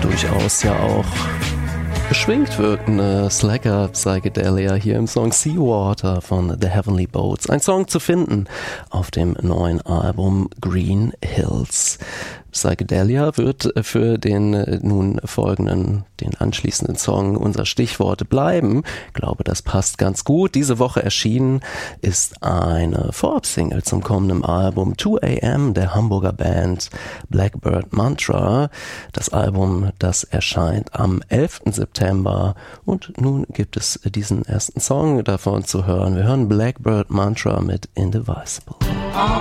durchaus ja auch beschwingt wirkende Slacker Psychedelia hier im Song Seawater von The Heavenly Boats. Ein Song zu finden auf dem neuen Album Green Hills. Psychedelia wird für den nun folgenden, den anschließenden Song unser Stichwort bleiben. Ich glaube, das passt ganz gut. Diese Woche erschienen ist eine Vorab-Single zum kommenden Album 2 AM der Hamburger Band Blackbird Mantra. Das Album, das erscheint am 11. September und nun gibt es diesen ersten Song davon zu hören. Wir hören Blackbird Mantra mit Indivisible.